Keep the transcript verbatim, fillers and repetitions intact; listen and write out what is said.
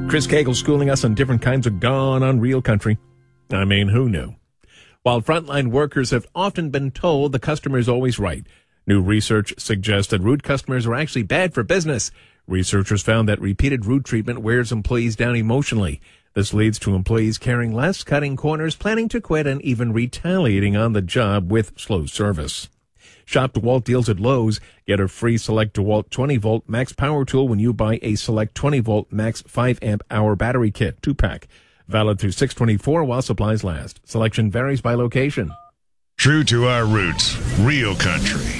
Chris Cagle schooling us on different kinds of gone on real country. I mean, who knew? While frontline workers have often been told the customer is always right, new research suggests that rude customers are actually bad for business. Researchers found that repeated rude treatment wears employees down emotionally. This leads to employees caring less, cutting corners, planning to quit, and even retaliating on the job with slow service. Shop DeWalt deals at Lowe's. Get a free Select DeWalt twenty volt max power tool when you buy a Select twenty volt max five amp hour battery kit, two pack. Valid through six twenty-four while supplies last. Selection varies by location. True to our roots, real country.